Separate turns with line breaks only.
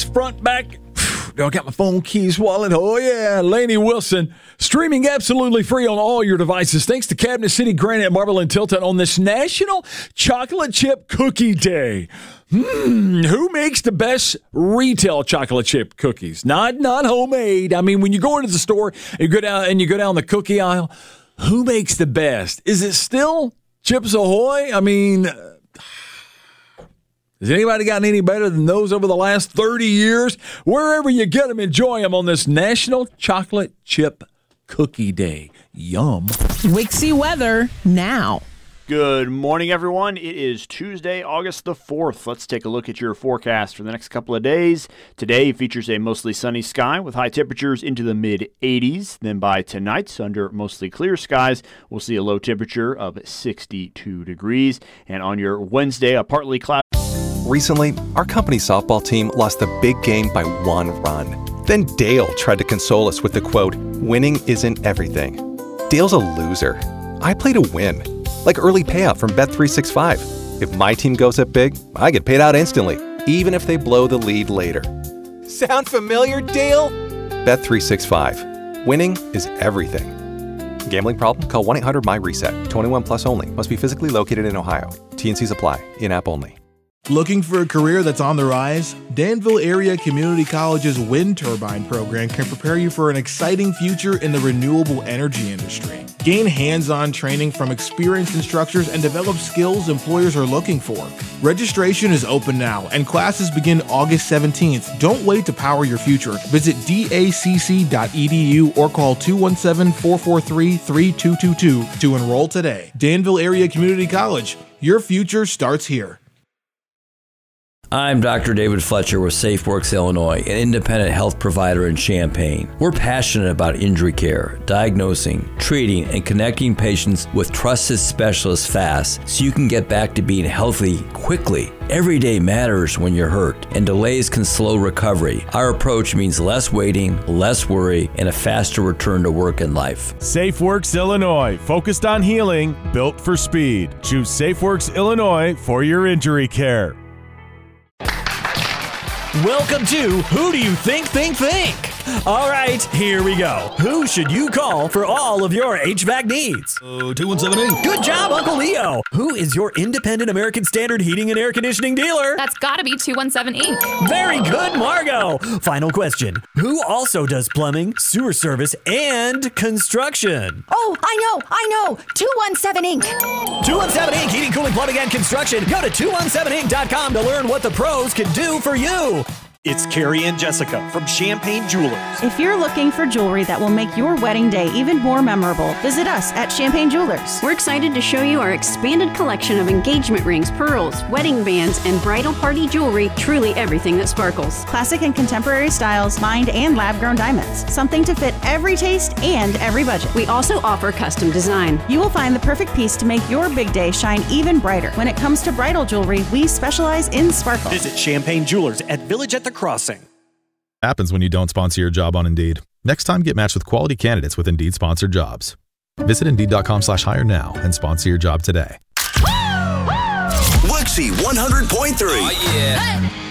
front, back. Do I got my phone, keys, wallet? Oh, yeah. Lainey Wilson, streaming absolutely free on all your devices. Thanks to Cabinet City, Granite, Marble, and Tilton on this National Chocolate Chip Cookie Day. Who makes the best retail chocolate chip cookies? Not homemade. I mean, when you go into the store and you go down the cookie aisle, who makes the best? Is it still Chips Ahoy? I mean, has anybody gotten any better than those over the last 30 years? Wherever you get them, enjoy them on this National Chocolate Chip Cookie Day. Yum.
Wixie weather now.
Good morning, everyone. It is Tuesday, August the 4th. Let's take a look at your forecast for the next couple of days. Today features a mostly sunny sky with high temperatures into the mid-80s. Then by tonight, under mostly clear skies, we'll see a low temperature of 62 degrees. And on your Wednesday, a partly cloudy.
Recently, our company softball team lost the big game by 1 run. Then Dale tried to console us with the quote, "Winning isn't everything." Dale's a loser. I play to win. Like early payout from Bet365. If my team goes up big, I get paid out instantly, even if they blow the lead later. Sound familiar, Dale? Bet365. Winning is everything. Gambling problem? Call 1-800-MY-RESET. 21 plus only. Must be physically located in Ohio. T&Cs apply. In-app only.
Looking for a career that's on the rise? Danville Area Community College's wind turbine program can prepare you for an exciting future in the renewable energy industry. Gain hands-on training from experienced instructors and develop skills employers are looking for. Registration is open now, and classes begin August 17th. Don't wait to power your future. Visit dacc.edu or call 217-443-3222 to enroll today. Danville Area Community College. Your future starts here.
I'm Dr. David Fletcher with SafeWorks Illinois, an independent health provider in Champaign. We're passionate about injury care, diagnosing, treating, and connecting patients with trusted specialists fast so you can get back to being healthy quickly. Every day matters when you're hurt, and delays can slow recovery. Our approach means less waiting, less worry, and a faster return to work and life.
SafeWorks Illinois, focused on healing, built for speed. Choose SafeWorks Illinois for your injury care.
Welcome to Who Do You Think? All right, here we go. Who should you call for all of your HVAC needs?
217-8.
Good job, Uncle Leo. Who is your independent American Standard heating and air conditioning dealer?
That's gotta be 217 Inc.
Very good, Margo. Final question. Who also does plumbing, sewer service, and construction?
Oh, I know. 217 Inc.
217 Inc. Heating, cooling, plumbing, and construction. Go to 217inc.com to learn what the pros can do for you.
It's Carrie and Jessica from Champaign Jewelers.
If you're looking for jewelry that will make your wedding day even more memorable, visit us at Champaign Jewelers.
We're excited to show you our expanded collection of engagement rings, pearls, wedding bands, and bridal party jewelry, truly everything that sparkles.
Classic and contemporary styles, mined and lab-grown diamonds. Something to fit every taste and every budget.
We also offer custom design.
You will find the perfect piece to make your big day shine even brighter. When it comes to bridal jewelry, we specialize in sparkle.
Visit Champaign Jewelers at Village at the Crossing.
Happens when you don't sponsor your job on Indeed. Next time, get matched with quality candidates with Indeed sponsored jobs. Visit Indeed.com/hire now and sponsor your job today.
Wixie 100.3.
Oh, yeah. Hey.